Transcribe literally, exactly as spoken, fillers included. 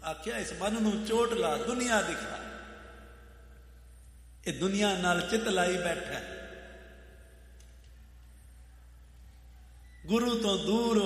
ਆਖਿਆ ਇਸ ਮਨ ਨੂੰ ਚੋਟ ਲਾ, ਦੁਨੀਆ ਦਿਖਾ। ਇਹ ਦੁਨੀਆ ਨਾਲ ਚਿੱਤ ਲਾਈ ਬੈਠਾ, ਗੁਰੂ ਤੋਂ ਦੂਰ